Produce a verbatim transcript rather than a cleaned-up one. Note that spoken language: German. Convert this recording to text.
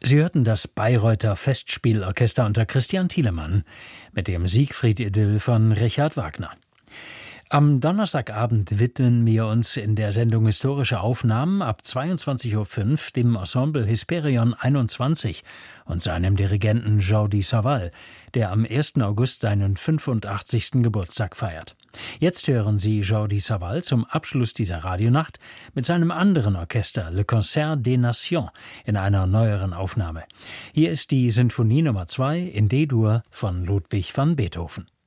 Sie hörten das Bayreuther Festspielorchester unter Christian Thielemann mit dem Siegfried-Idyll von Richard Wagner. Am Donnerstagabend widmen wir uns in der Sendung Historische Aufnahmen ab zweiundzwanzig Uhr fünf dem Ensemble Hesperion einundzwanzig und seinem Dirigenten Jordi Savall, der am ersten August seinen fünfundachtzigsten Geburtstag feiert. Jetzt hören Sie Jordi Savall zum Abschluss dieser Radionacht mit seinem anderen Orchester Le Concert des Nations in einer neueren Aufnahme. Hier ist die Sinfonie Nummer zwei in D-Dur von Ludwig van Beethoven.